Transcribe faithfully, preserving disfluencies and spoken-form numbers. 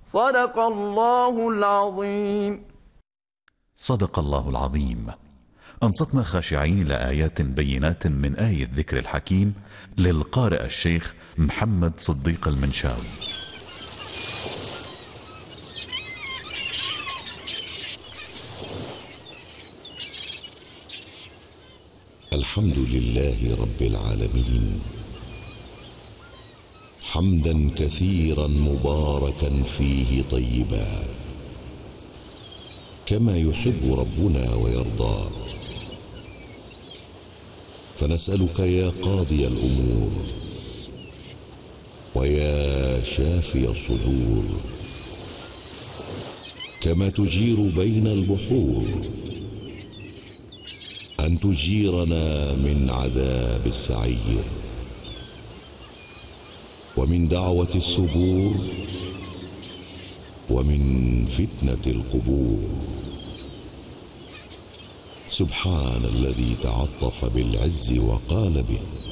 صدق الله العظيم. صدق الله العظيم. أنصتنا خاشعين لآيات بينات من آية الذكر الحكيم للقارئ الشيخ محمد صديق المنشاوي. الحمد لله رب العالمين، حمدا كثيرا مباركا فيه طيبا كما يحب ربنا ويرضى. فنسألك يا قاضي الأمور ويا شافي الصدور، كما تجير بين البحور، أن تجيرنا من عذاب السعير ومن دعوة الثبور ومن فتنة القبور. سبحان الذي تعطف بالعز وقال به: